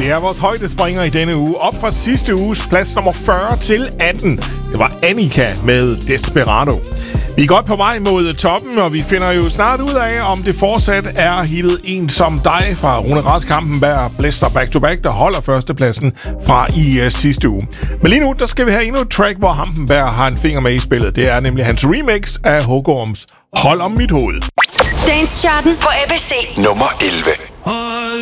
Det er vores højdespringer i denne uge. Op fra sidste uges plads nummer 40 til 18. Det var Annika med Desperado. Vi er godt på vej mod toppen, og vi finder jo snart ud af, om det fortsat er hittet En som dig fra Rune Rask Hampenberg, Blæster Back to Back, der holder førstepladsen fra i sidste uge. Men lige nu, der skal vi have endnu et track, hvor Hampenberg har en finger med i spillet. Det er nemlig hans remix af Hugorms Hold om mit hoved. Dance Charten på ABC. Nummer 11.